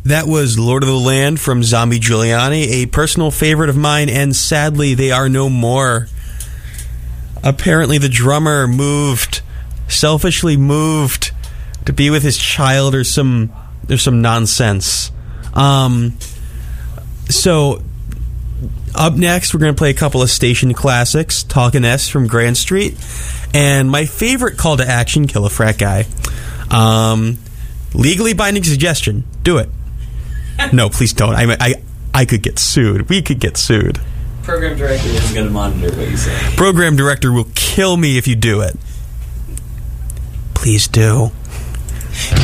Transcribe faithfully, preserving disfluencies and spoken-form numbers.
That was Lord of the Land from Zombie Giuliani, a personal favorite of mine, and sadly, they are no more. Apparently, the drummer moved, selfishly moved, to be with his child or some, or some nonsense. Um, so, up next, we're going to play a couple of station classics, Talkin' S from Grand Street, and my favorite call to action, Kill a Frat Guy. Um, legally binding suggestion, do it. No, please don't. I, I I could get sued. We could get sued. Program director isn't going to monitor what you say. Program director will kill me if you do it. Please do.